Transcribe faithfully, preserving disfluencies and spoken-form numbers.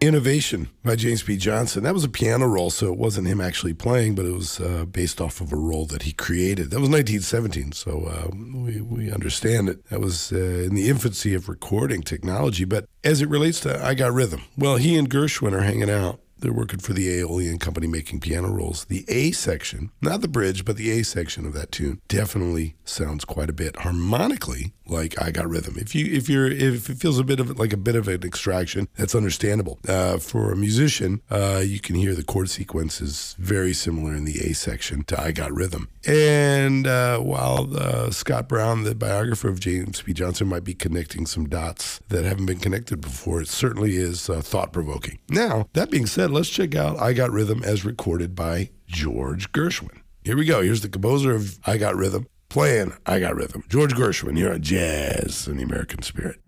Innovation by James P. Johnson. That was a piano roll, so it wasn't him actually playing, but it was uh, based off of a roll that he created. That was nineteen seventeen, so uh, we, we understand it. That was uh, in the infancy of recording technology. But as it relates to I Got Rhythm, well, he and Gershwin are hanging out. They're working for the Aeolian Company making piano rolls. The A section, not the bridge, but the A section of that tune definitely sounds quite a bit harmonically like I Got Rhythm. If you if you're if it feels a bit of like a bit of an extraction, that's understandable. Uh, for a musician, uh, you can hear the chord sequence is very similar in the A section to I Got Rhythm. And uh, while uh, Scott Brown, the biographer of James P. Johnson, might be connecting some dots that haven't been connected before, it certainly is uh, thought-provoking. Now, that being said, let's check out I Got Rhythm as recorded by George Gershwin. Here we go. Here's the composer of I Got Rhythm playing I Got Rhythm. George Gershwin here on Jazz in the American Spirit.